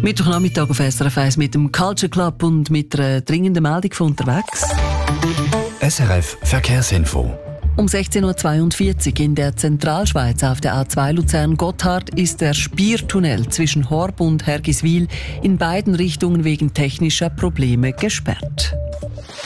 Mittwochnachmittag auf SRF 1 mit dem Culture Club und mit einer dringenden Meldung von unterwegs. SRF Verkehrsinfo. Um 16.42 Uhr in der Zentralschweiz auf der A2 Luzern-Gotthard ist der Spiertunnel zwischen Horb und Hergiswil in beiden Richtungen wegen technischer Probleme gesperrt.